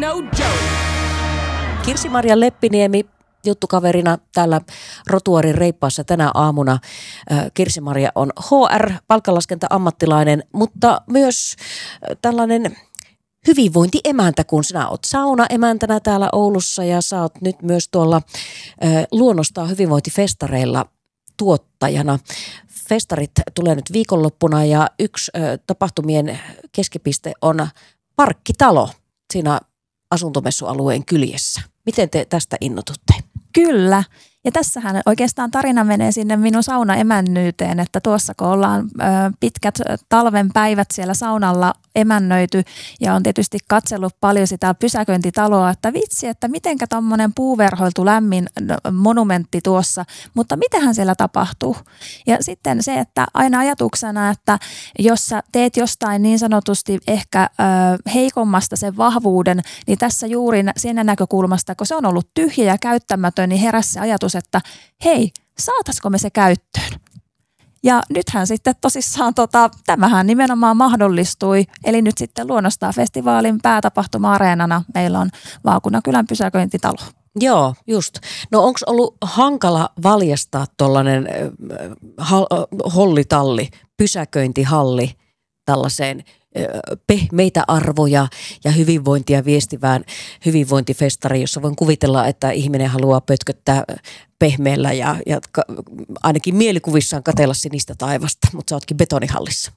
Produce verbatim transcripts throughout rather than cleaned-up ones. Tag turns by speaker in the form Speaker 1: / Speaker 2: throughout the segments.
Speaker 1: no joke.
Speaker 2: Kirsi-Maria Leppiniemi juttukaverina täällä Rotuarin reippaassa tänä aamuna. Kirsi-Maria on H R, palkanlaskenta-ammattilainen, mutta myös tällainen hyvinvointiemäntä, kun sinä oot saunaemäntänä täällä Oulussa ja sä oot nyt myös tuolla Luonnostaan hyvinvointifestareilla tuottajana. Festarit tulee nyt viikonloppuna ja yksi tapahtumien keskipiste on Parkkitalo siinä asuntomessualueen kyljessä. Miten te tästä innotutte?
Speaker 3: Kyllä. Ja tässähän oikeastaan tarina menee sinne minun saunaemännyyteen, että tuossa kun ollaan ö, pitkät talven päivät siellä saunalla emännöity ja on tietysti katsellut paljon sitä pysäköintitaloa, että vitsi, että mitenkä tommonen puuverhoiltu lämmin monumentti tuossa, mutta mitähän siellä tapahtuu? Ja sitten se, että aina ajatuksena, että jos sä teet jostain niin sanotusti ehkä ö, heikommasta sen vahvuuden, niin tässä juuri siinä näkökulmasta, kun se on ollut tyhjä ja käyttämätön, niin heräsi se ajatus, että hei, saataisiko me se käyttöön? Ja nythän sitten tosissaan tota, tämähän nimenomaan mahdollistui, eli nyt sitten Luonnostaan festivaalin päätapahtuma-areenana meillä on Vaakunakylän pysäköintitalo.
Speaker 2: Joo, just. No onko ollut hankala valjastaa tuollainen äh, hollitalli, pysäköintihalli tällaiseen pehmeitä arvoja ja hyvinvointia viestivään hyvinvointifestariin, jossa voin kuvitella, että ihminen haluaa pötköttää pehmeällä ja, ja ainakin mielikuvissaan katsella sinistä taivasta, mutta sä ootkin betonihallissa.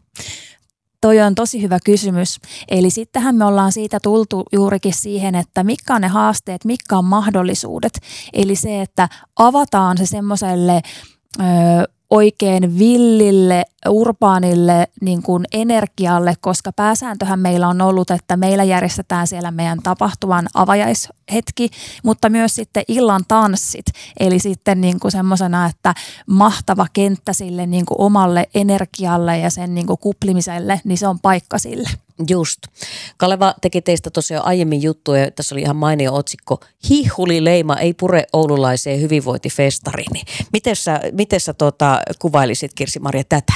Speaker 3: Toi on tosi hyvä kysymys. Eli sittenhän me ollaan siitä tultu juurikin siihen, että mitkä on ne haasteet, mitkä on mahdollisuudet. Eli se, että avataan se semmoiselle Öö, oikein villille, urbaanille niin kuin energialle, koska pääsääntöhän meillä on ollut, että meillä järjestetään siellä meidän tapahtuvan avajaishetki, mutta myös sitten illan tanssit, eli sitten niin kuin semmoisena, että mahtava kenttä sille niin kuin omalle energialle ja sen niin kuin kuplimiselle, niin se on paikka sille.
Speaker 2: Just. Kaleva teki teistä tosiaan aiemmin juttuja, ja tässä oli ihan mainio otsikko, Hiihulileima ei pure oululaiseen hyvinvointifestariin. Miten sä, miten sä tota, kuvailisit, Kirsi-Maria, tätä?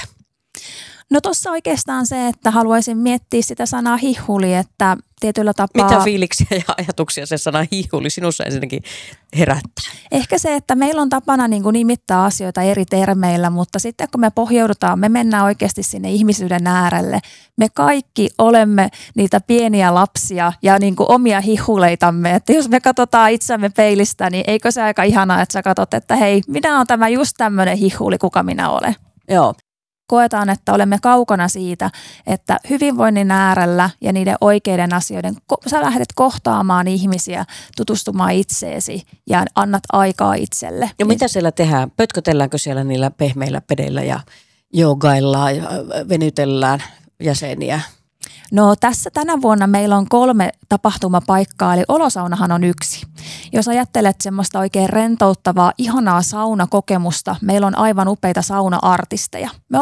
Speaker 3: No tuossa oikeastaan se, että haluaisin miettiä sitä sanaa hihuli, että tietyllä tapaa...
Speaker 2: Mitä fiiliksiä ja ajatuksia se sana hihuli sinussa ensinnäkin herättää?
Speaker 3: Ehkä se, että meillä on tapana niin kuin nimittää asioita eri termeillä, mutta sitten kun me pohjaudutaan, me mennään oikeasti sinne ihmisyyden äärelle. Me kaikki olemme niitä pieniä lapsia ja niin kuin omia hihuleitamme. Että jos me katsotaan itseämme peilistä, niin eikö se aika ihanaa, että sä katsot, että hei, minä olen tämä just tämmöinen hihuli, kuka minä olen.
Speaker 2: Joo.
Speaker 3: Koetaan, että olemme kaukana siitä, että hyvinvoinnin äärellä ja niiden oikeiden asioiden, sä lähdet kohtaamaan ihmisiä, tutustumaan itseesi ja annat aikaa itselle.
Speaker 2: Ja mitä siellä tehdään? Pötkötelläänkö siellä niillä pehmeillä pedeillä ja joogaillaan ja venytellään jäseniä?
Speaker 3: No tässä tänä vuonna meillä on kolme tapahtumapaikkaa, eli Olosaunahan on yksi. Jos ajattelet semmoista oikein rentouttavaa, ihanaa saunakokemusta, meillä on aivan upeita sauna-artisteja. Me